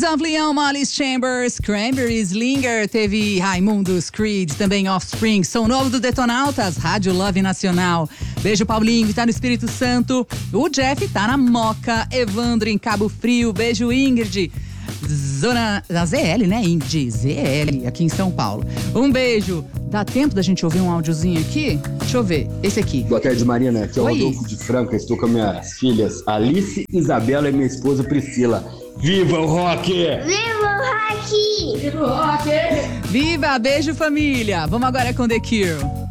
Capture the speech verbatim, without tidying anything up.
of Leon, Molly Chambers, Cranberries, Linger, teve Raimundos, Creed, também Offspring, som novo do Detonautas, Rádio Love Nacional. Beijo, Paulinho, que tá no Espírito Santo. O Jeff tá na Moca, Evandro em Cabo Frio, beijo, Ingrid. Zona da Z L, né, Ingrid? Z L, aqui em São Paulo. Um beijo. Dá tempo da gente ouvir um áudiozinho aqui? Deixa eu ver, esse aqui. Boa tarde, Marina. Aqui é o Oi. Rodolfo de Franca. Estou com minhas filhas Alice, Isabela e minha esposa Priscila. Viva o rock! Viva o rock! Viva o rock! Viva! Beijo, família! Vamos agora com The Cure.